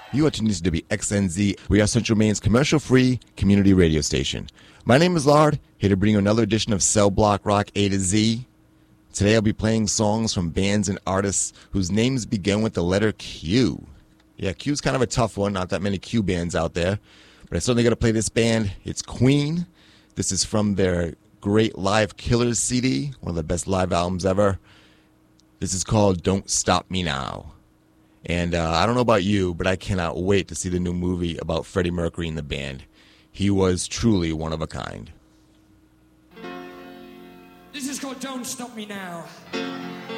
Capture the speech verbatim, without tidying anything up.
You are tuned to W X N Z. We are Central Maine's commercial-free community radio station. My name is Lard, here to bring you another edition of Cell Block Rock A to Z. Today I'll be playing songs from bands and artists whose names begin with the letter Q. Yeah, Q's kind of a tough one. Not that many Q bands out there. But I certainly got to play this band. It's Queen. This is from their great Live Killers C D, one of the best live albums ever. This is called Don't Stop Me Now. And uh, I don't know about you, but I cannot wait to see the new movie about Freddie Mercury and the band. He was truly one of a kind. This is called Don't Stop Me Now.